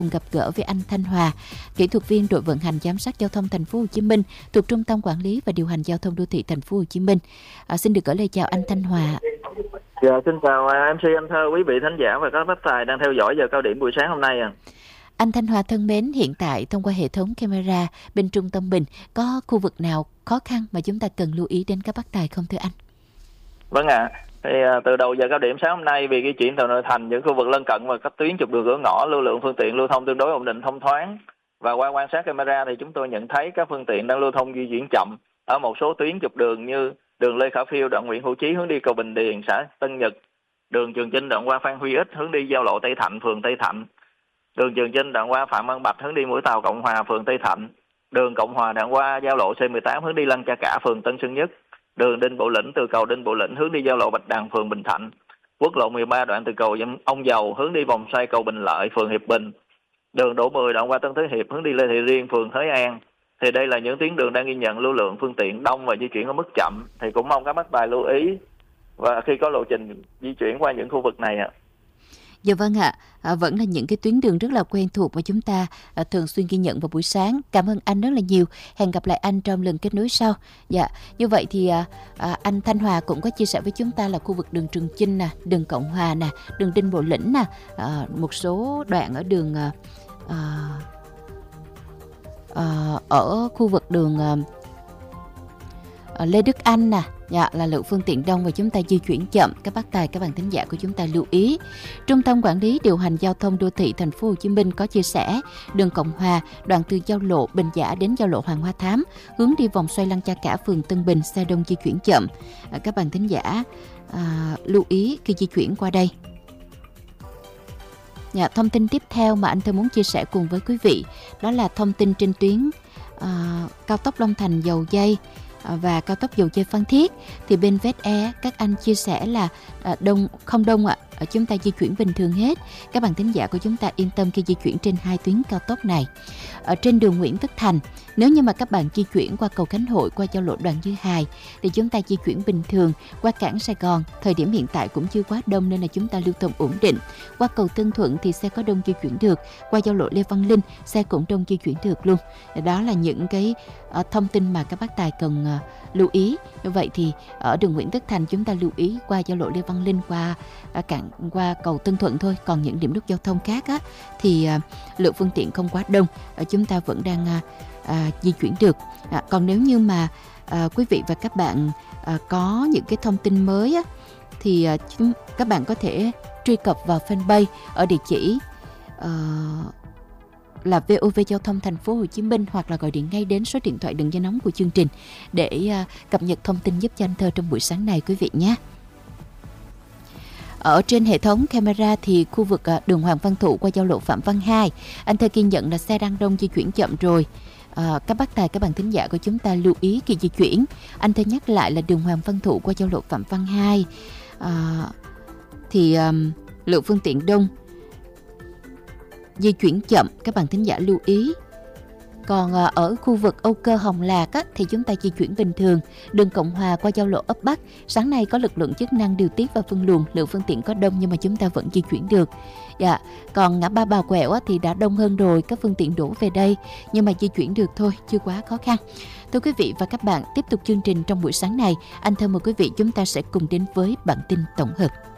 cùng gặp gỡ với anh Thanh Hòa, kỹ thuật viên đội vận hành giám sát giao thông thành phố Hồ Chí Minh thuộc Trung tâm Quản lý và Điều hành Giao thông Đô thị thành phố Hồ Chí Minh. Xin được gửi lời chào anh Thanh Hòa. Dạ, xin chào MC Anh Thơ, quý vị thính giả và các bác tài đang theo dõi giờ cao điểm buổi sáng hôm nay. Anh Thanh Hòa thân mến, hiện tại thông qua hệ thống camera bên trung tâm mình có khu vực nào khó khăn mà chúng ta cần lưu ý đến các bác tài không thưa anh? Vâng ạ. Thì từ đầu giờ cao điểm sáng hôm nay, vì di chuyển từ nội thành những khu vực lân cận và các tuyến trục đường cửa ngõ, lưu lượng phương tiện lưu thông tương đối ổn định thông thoáng. Và qua quan sát camera thì chúng tôi nhận thấy các phương tiện đang lưu thông di chuyển chậm ở một số tuyến trục đường như đường Lê Khả Phiêu đoạn Nguyễn Hữu Chí hướng đi cầu Bình Điền xã Tân Nhật, đường Trường Chinh đoạn qua Phan Huy Ích hướng đi giao lộ Tây Thạnh phường Tây Thạnh, đường Trường Chinh đoạn qua Phạm Văn Bạch hướng đi mũi tàu Cộng Hòa phường Tây Thạnh, đường Cộng Hòa đoạn qua giao lộ C18 hướng đi Lăng Cha Cả phường Tân Sơn Nhất, đường Đinh Bộ Lĩnh từ cầu Đinh Bộ Lĩnh hướng đi giao lộ Bạch Đằng phường Bình Thạnh, quốc lộ 13 đoạn từ cầu Ông Dầu hướng đi vòng xoay cầu Bình Lợi phường Hiệp Bình, đường Đỗ Mười đoạn qua Tân Thới Hiệp hướng đi Lê Thị Riêng phường Thới An. Thì đây là những tuyến đường đang ghi nhận lưu lượng phương tiện đông và di chuyển ở mức chậm, thì cũng mong các bác tài lưu ý và khi có lộ trình di chuyển qua những khu vực này ạ. Dạ vâng ạ, vẫn là những cái tuyến đường rất là quen thuộc mà chúng ta thường xuyên ghi nhận vào buổi sáng. Cảm ơn anh rất là nhiều. Hẹn gặp lại anh trong lần kết nối sau. Dạ, như vậy thì anh Thanh Hòa cũng có chia sẻ với chúng ta là khu vực đường Trường Chinh nè, đường Cộng Hòa nè, đường Đinh Bộ Lĩnh nè, một số đoạn ở đường ở khu vực đường Lê Đức Anh nè, dạ, là lượng phương tiện đông và chúng ta di chuyển chậm. Các bác tài, các bạn thính giả của chúng ta lưu ý. Trung tâm Quản lý Điều hành Giao thông Đô thị thành phố Hồ Chí Minh có chia sẻ đường Cộng Hòa đoạn từ giao lộ Bình Giả đến giao lộ Hoàng Hoa Thám hướng đi vòng xoay Lăng Cha Cả phường Tân Bình xe đông di chuyển chậm. Các bạn thính giả lưu ý khi di chuyển qua đây. Dạ, thông tin tiếp theo mà anh Thơ muốn chia sẻ cùng với quý vị đó là thông tin trên tuyến cao tốc Long Thành Dầu Giây và cao tốc Dầu Giây Phan Thiết. Thì bên VSE các anh chia sẻ là không đông ạ, chúng ta di chuyển bình thường hết. Các bạn thính giả của chúng ta yên tâm khi di chuyển trên hai tuyến cao tốc này. Ở trên đường Nguyễn Tất Thành, nếu như mà các bạn di chuyển qua cầu Khánh Hội, qua giao lộ Đoàn Dư Hài thì chúng ta di chuyển bình thường. Qua cảng Sài Gòn, thời điểm hiện tại cũng chưa quá đông nên là chúng ta lưu thông ổn định. Qua cầu Tân Thuận thì xe có đông di chuyển được. Qua giao lộ Lê Văn Linh, xe cũng đông di chuyển được luôn. Đó là những cái thông tin mà các bác tài cần lưu ý. Như vậy thì ở đường Nguyễn Tất Thành chúng ta lưu ý qua giao lộ Lê Văn Linh, qua cầu Tân Thuận thôi. Còn những điểm nút giao thông khác á, thì lượng phương tiện không quá đông, chúng ta vẫn đang di chuyển được. Còn nếu như mà quý vị và các bạn có những cái thông tin mới á, thì các bạn có thể truy cập vào fanpage ở địa chỉ là VOV Giao thông thành phố Hồ Chí Minh, hoặc là gọi điện ngay đến số điện thoại đường dây nóng của chương trình để cập nhật thông tin giúp cho anh Thơ trong buổi sáng này quý vị nhé. Ở trên hệ thống camera thì khu vực đường Hoàng Văn Thụ qua giao lộ Phạm Văn Hai, anh Thơ ghi nhận là xe đang đông di chuyển chậm rồi. Các bác tài, các bạn thính giả của chúng ta lưu ý khi di chuyển. Anh Thơ nhắc lại là đường Hoàng Văn Thụ qua giao lộ Phạm Văn Hai thì lượng phương tiện đông, di chuyển chậm, các bạn thính giả lưu ý. Còn ở khu vực Âu Cơ Hồng Lạc á, thì chúng ta di chuyển bình thường. Đường Cộng Hòa qua giao lộ Ấp Bắc, sáng nay có lực lượng chức năng điều tiết và phân luồng, lượng phương tiện có đông nhưng mà chúng ta vẫn di chuyển được. Dạ. Còn ngã ba Bà Quẹo á, thì đã đông hơn rồi, các phương tiện đổ về đây nhưng mà di chuyển được thôi, chưa quá khó khăn. Thưa quý vị và các bạn, tiếp tục chương trình trong buổi sáng này, anh Thơ mời quý vị chúng ta sẽ cùng đến với bản tin tổng hợp.